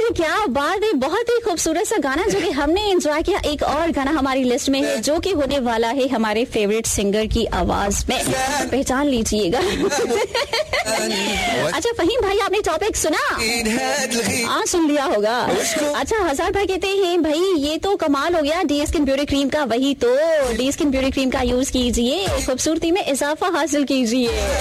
क्या बात है, बहुत ही खूबसूरत सा गाना जो कि हमने एंजॉय किया। एक और गाना हमारी लिस्ट में है जो कि होने वाला है हमारे फेवरेट सिंगर की आवाज में, तो पहचान लीजिएगा। अच्छा फहीम भाई, आपने टॉपिक सुना? हाँ सुन लिया होगा। अच्छा हजार भाई कहते हैं भाई ये तो कमाल हो गया डी स्किन ब्यूटी क्रीम का। वही तो, डी स्किन ब्यूटी क्रीम का यूज कीजिए, खूबसूरती में इजाफा हासिल कीजिए।